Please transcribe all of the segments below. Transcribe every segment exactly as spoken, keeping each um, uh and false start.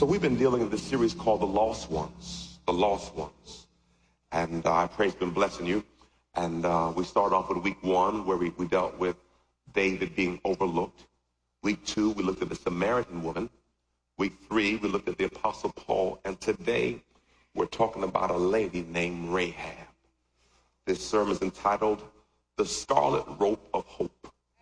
So we've been dealing in this series called The Lost Ones, The Lost Ones. And uh, I pray it's been blessing you. And uh, we started off with week one where we, we dealt with David being overlooked. Week two, we looked at the Samaritan woman. Week three, we looked at the Apostle Paul. And today, we're talking about a lady named Rahab. This sermon is entitled, The Scarlet Rope of Hope.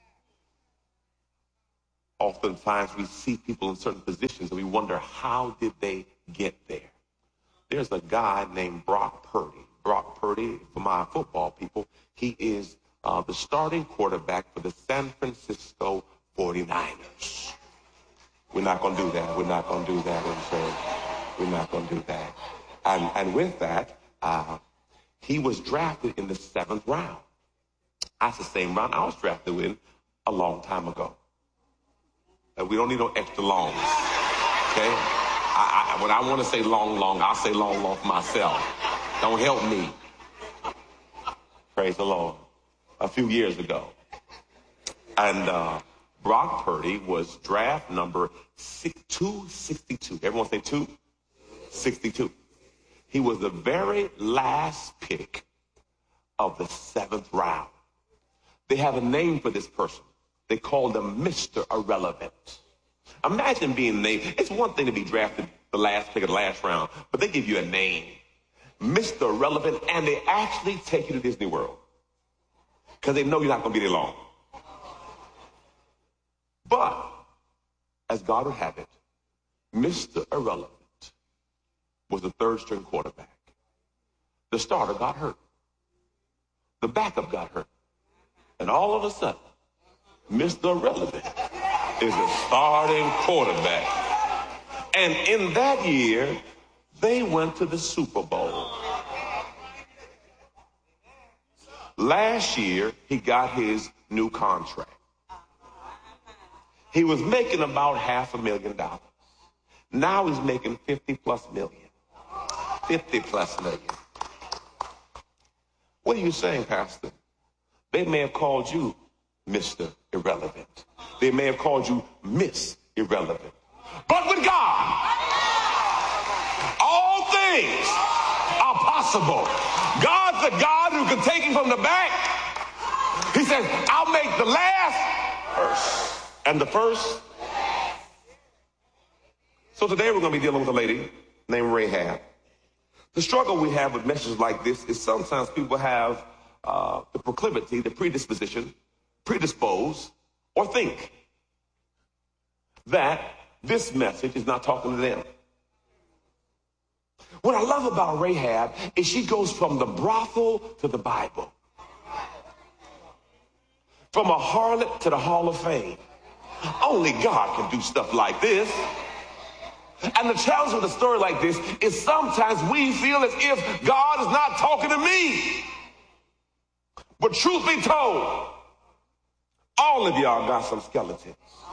Oftentimes we see people in certain positions and we wonder, how did they get there? There's a guy named Brock Purdy. Brock Purdy, for my football people, he is uh, the starting quarterback for the San Francisco forty-niners. We're not going to do that. We're not going to do that in church. We're not going to do that. And, and with that, uh, he was drafted in the seventh round. That's the same round I was drafted in a long time ago. We don't need no extra longs, okay? I, I, when I want to say long, long, I'll say long, long for myself. Don't help me. Praise the Lord. A few years ago. And uh, Brock Purdy was draft number two sixty-two. Everyone say two? sixty-two. He was the very last pick of the seventh round. They have a name for this person. They called him Mister Irrelevant. Imagine being named. It's one thing to be drafted the last pick of the last round, but they give you a name, Mister Irrelevant, and they actually take you to Disney World because they know you're not going to be there long. But, as God would have it, Mister Irrelevant was the third string quarterback. The starter got hurt. The backup got hurt. And all of a sudden, Mister Irrelevant is a starting quarterback. And in that year, they went to the Super Bowl. Last year, he got his new contract. He was making about half a million dollars. Now he's making fifty plus million. fifty plus million. What are you saying, Pastor? They may have called you Mister Irrelevant. They may have called you Miss Irrelevant. But with God, all things are possible. God's the God who can take him from the back. He says, I'll make the last first. And the first. So today we're going to be dealing with a lady named Rahab. The struggle we have with messages like this is sometimes people have uh, the proclivity, the predisposition, predispose, or think that this message is not talking to them. What I love about Rahab is she goes from the brothel to the Bible. From a harlot to the Hall of Fame. Only God can do stuff like this. And the challenge with a story like this is sometimes we feel as if God is not talking to me. But truth be told, all of y'all got some skeletons.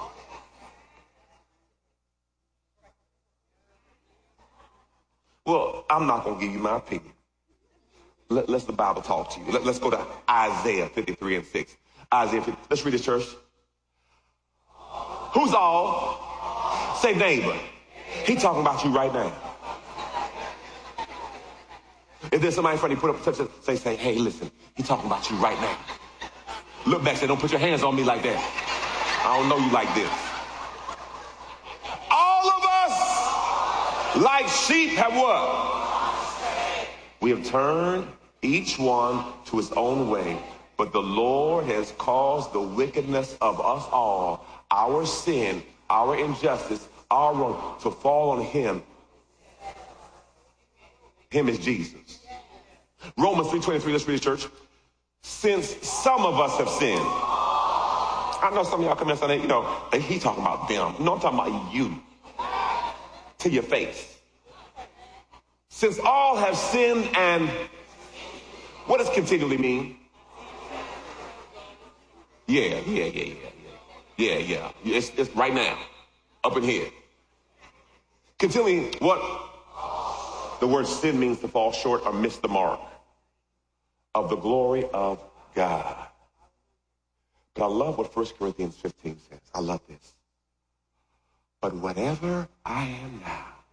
Well, I'm not going to give you my opinion. Let, let's the Bible talk to you. Let, let's go to Isaiah fifty-three and six. Isaiah fifty, let's read this, church. Who's all? Say neighbor. He talking about you right now. If there's somebody in front of you, put up a say, say, hey, listen, he talking about you right now. Look back, say, don't put your hands on me like that. I don't know you like this. All of us, like sheep, have what? We have turned each one to his own way, but the Lord has caused the wickedness of us all, our sin, our injustice, our wrong, to fall on him. Him is Jesus. Romans three twenty-three, let's read it, church. Since some of us have sinned. I know some of y'all come in and say, you know, he talking about them. No, I'm talking about you. To your face. Since all have sinned and what does continually mean? Yeah, yeah, yeah, yeah, yeah. Yeah, yeah. It's, it's right now. Up in here. Continually, what? The word sin means to fall short or miss the mark of the glory of God. But I love what First Corinthians fifteen says. I love this. But whatever I am now,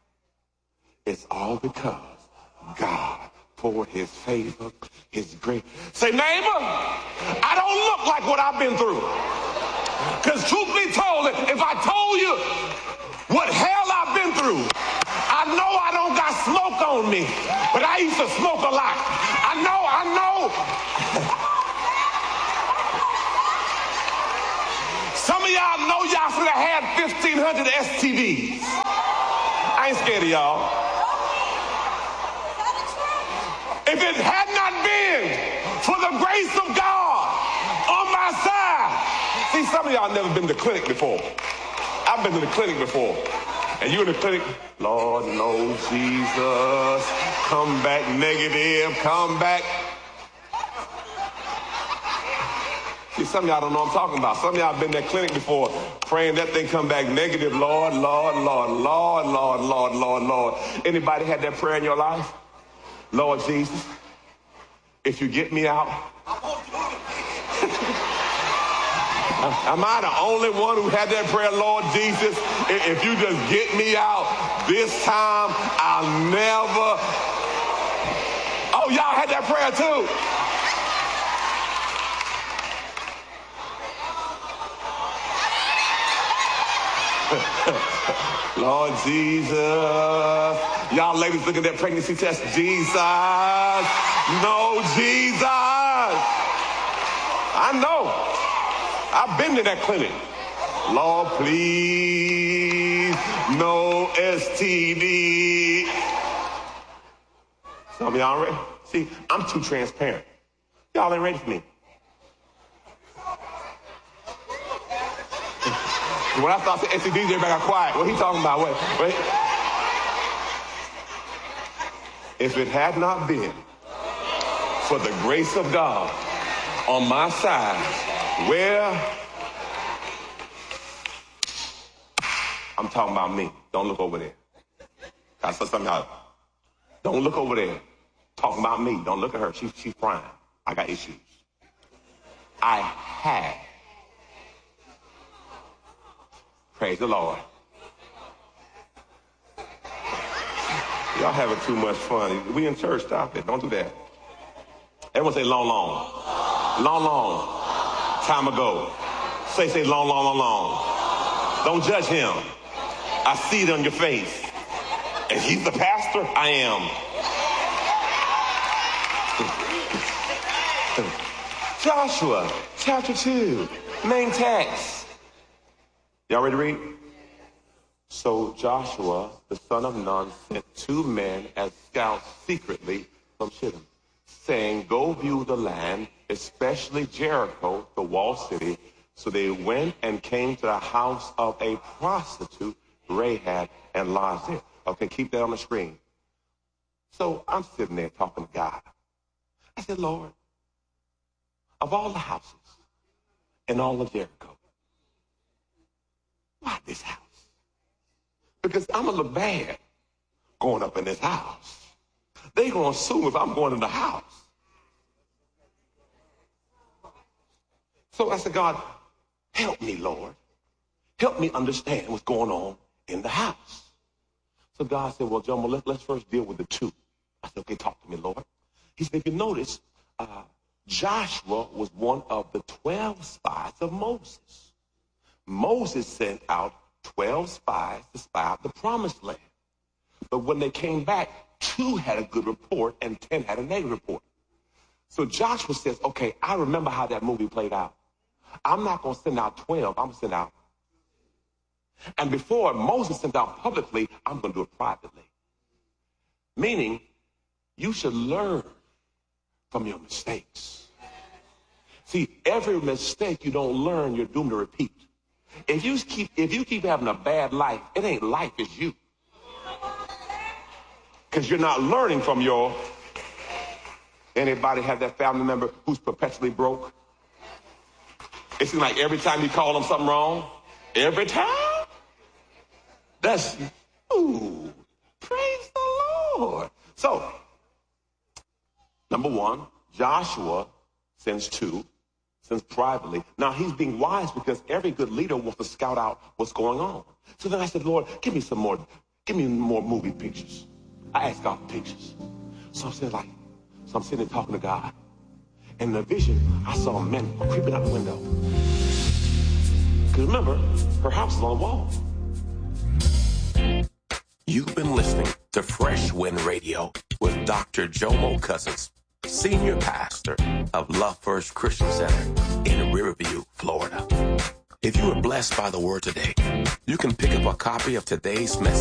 It's all because God poured his favor, his grace. Say, neighbor, I don't look like what I've been through. Because truth be told, if I told you what hell I've been through, I know I don't got smoke on me, but I used to smoke a lot. I know, I know. Some of y'all know y'all should have had fifteen hundred S T Ds. I ain't scared of y'all. If it had not been for the grace of God on my side. See, some of y'all never been to the clinic before. I've been to the clinic before. And you in the clinic, Lord, no, Jesus, come back negative, come back. See, some of y'all don't know what I'm talking about. Some of y'all been in that clinic before, praying that thing come back negative. Lord, Lord, Lord, Lord, Lord, Lord, Lord, Lord. Anybody had that prayer in your life? Lord Jesus, if you get me out. Am I the only one who had that prayer, Lord Jesus? If you just get me out this time, I'll never. Oh, y'all had that prayer too. Lord Jesus. Y'all ladies look at that pregnancy test. Jesus. No, Jesus. I know. I've been to that clinic. Lord, please, no S T D. Some of y'all ready? See, I'm too transparent. Y'all ain't ready for me. When I started saying S T Ds, everybody got quiet. What he talking about? Wait, wait. If it had not been for the grace of God on my side, where I'm talking about me. Don't look over there. I said something out. Don't look over there. Talking about me. Don't look at her. She, she's crying. I got issues. I had. Praise the Lord. Y'all having too much fun. We in church. Stop it. Don't do that. Everyone say long, long. Long, long. Time ago. Say, say long, long, long, long. Don't judge him. I see it on your face. And he's the pastor? I am. Joshua, chapter two, main text. Y'all ready to read? So Joshua, the son of Nun, sent two men as scouts secretly from Shittim, saying, go view the land, especially Jericho, the walled city. So they went and came to the house of a prostitute, Rahab, and lodged there. Okay, keep that on the screen. So I'm sitting there talking to God. I said, Lord, of all the houses in all of Jericho, why this house? Because I'm going to look bad going up in this house. They're going to assume if I'm going in the house. So I said, God, help me, Lord. Help me understand what's going on in the house. So God said, well, John, well, let, let's first deal with the two. I said, okay, talk to me, Lord. He said, if you notice, uh, Joshua was one of the twelve spies of Moses. Moses sent out twelve spies to spy out the promised land. But when they came back, two had a good report and ten had a negative report. So Joshua says, okay, I remember how that movie played out. I'm not going to send out twelve. I'm going to send out. And before Moses sent out publicly, I'm going to do it privately. Meaning, you should learn from your mistakes. See, every mistake you don't learn, you're doomed to repeat. If you keep, if you keep having a bad life, it ain't life, it's you. Because you're not learning from your... Anybody have that family member who's perpetually broke? It seems like every time you call them something wrong, every time? That's, ooh, praise the Lord. So, number one, Joshua sends two, sends privately. Now, he's being wise because every good leader wants to scout out what's going on. So then I said, Lord, give me some more, give me more movie pictures. I asked God for pictures. So I'm saying like, so I'm sitting there talking to God. And in the vision, I saw a man creeping out the window. Because remember, her house is on the wall. You've been listening to Fresh Wind Radio with Doctor Jomo Cousins, Senior Pastor of Love First Christian Center in Riverview, Florida. If you were blessed by the word today, you can pick up a copy of today's message